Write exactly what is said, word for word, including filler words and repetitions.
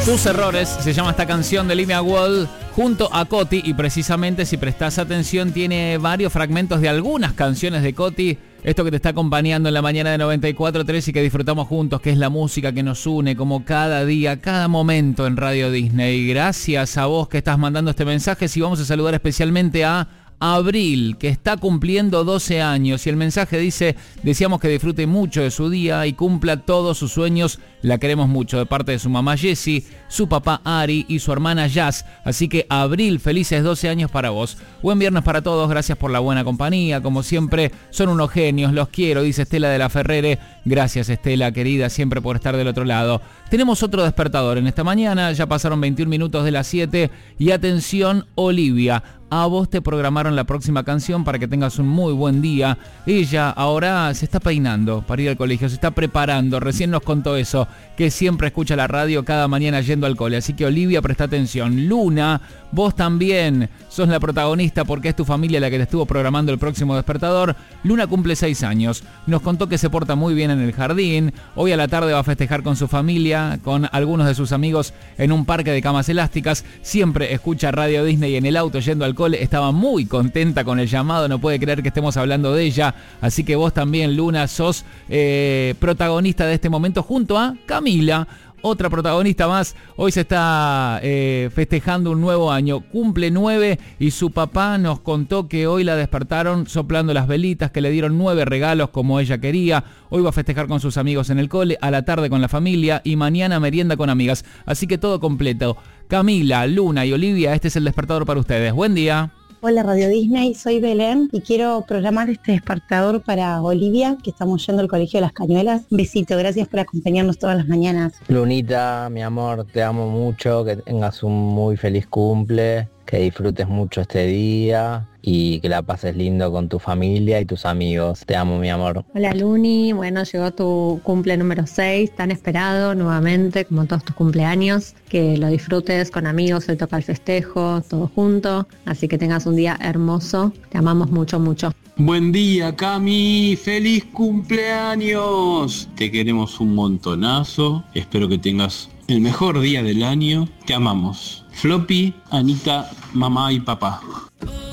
Tus errores, se llama esta canción de Olivia Wilde junto a Coti, y precisamente si prestás atención tiene varios fragmentos de algunas canciones de Coti, esto que te está acompañando en la mañana de noventa y cuatro punto tres y que disfrutamos juntos, que es la música que nos une como cada día, cada momento en Radio Disney. Gracias a vos que estás mandando este mensaje. Si vamos a saludar especialmente a Abril, que está cumpliendo doce años, y el mensaje dice: deseamos que disfrute mucho de su día y cumpla todos sus sueños, la queremos mucho, de parte de su mamá Jessie, su papá Ari y su hermana Jazz. Así que Abril, felices doce años para vos. Buen viernes para todos, gracias por la buena compañía, como siempre son unos genios, los quiero, dice Estela de la Ferrere. Gracias Estela, querida, siempre por estar del otro lado. Tenemos otro despertador en esta mañana, ya pasaron veintiún minutos de las siete, y atención Olivia, a vos te programaron la próxima canción para que tengas un muy buen día. Ella ahora se está peinando para ir al colegio, se está preparando, recién nos contó eso, que siempre escucha la radio cada mañana yendo al cole. Así que Olivia, presta atención. Luna, vos también sos la protagonista porque es tu familia la que te estuvo programando el próximo despertador. Luna cumple seis años, nos contó que se porta muy bien en el jardín. Hoy a la tarde va a festejar con su familia, con algunos de sus amigos en un parque de camas elásticas. Siempre escucha Radio Disney en el auto yendo al cole. Estaba muy contenta con el llamado, no puede creer que estemos hablando de ella. Así que vos también, Luna, sos eh, protagonista de este momento junto a Camila, otra protagonista más. Hoy se está eh, festejando un nuevo año, cumple nueve, y su papá nos contó que hoy la despertaron soplando las velitas, que le dieron nueve regalos como ella quería. Hoy va a festejar con sus amigos en el cole, a la tarde con la familia y mañana merienda con amigas. Así que todo completo. Camila, Luna y Olivia, este es el despertador para ustedes. Buen día. Hola Radio Disney, soy Belén y quiero programar este despertador para Olivia, que estamos yendo al Colegio de las Cañuelas. Un besito, gracias por acompañarnos todas las mañanas. Lunita, mi amor, te amo mucho, que tengas un muy feliz cumple, que disfrutes mucho este día y que la pases lindo con tu familia y tus amigos. Te amo, mi amor. Hola Luni, bueno, llegó tu cumple número seis, tan esperado nuevamente, como todos tus cumpleaños. Que lo disfrutes con amigos, se toca el festejo, todo junto. Así que tengas un día hermoso. Te amamos mucho, mucho. Buen día, Cami, feliz cumpleaños. Te queremos un montonazo. Espero que tengas el mejor día del año. Te amamos. Floppy, Anita, mamá y papá.